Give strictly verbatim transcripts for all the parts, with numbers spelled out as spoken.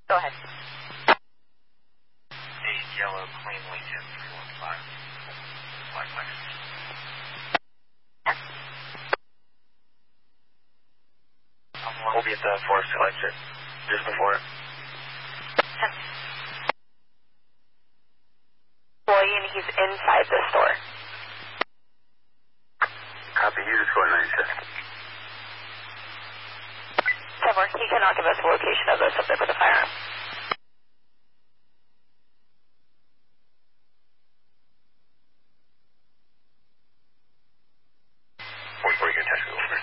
Go ahead. Eight yellow Queen Lincoln three one five. Black Lexus. We'll be at the Forest Electric just before it. Boy, and he's inside the store. Copy, you just going ninety-six. Trevor, he cannot give us the location of the subject with the firearm. Where are you going to test it over?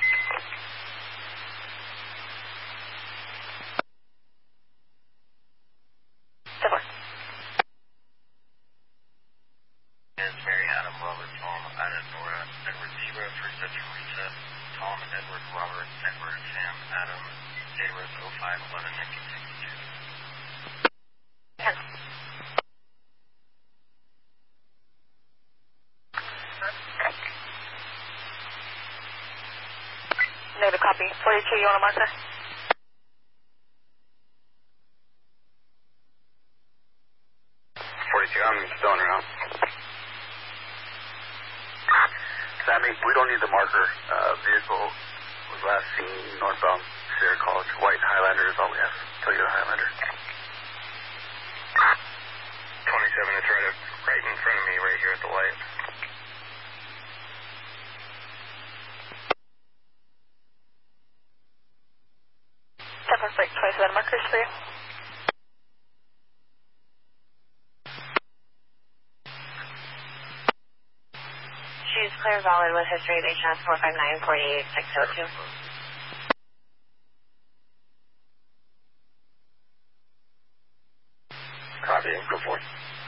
Trevor. Is Mary Adam Robert Tom Adam Nora Edward Zebra First Dutch Rita Tom Edward Robert Edward Sam Adam date of birth oh five eleven nineteen sixty-two. Yes. Negative copy. forty-two, you want a marker? forty-two, I'm still en route. Sammy, we don't need the marker. Uh, vehicle was last seen northbound Sierra College. White Highlander is all we have. Toyota Highlander. twenty-seven, it's right up, right in front of me, right here at the light. Trevor, break twenty-seven markers for you. She's clear valid with history of H S four five nine four eight six zero two. Copy, go for it.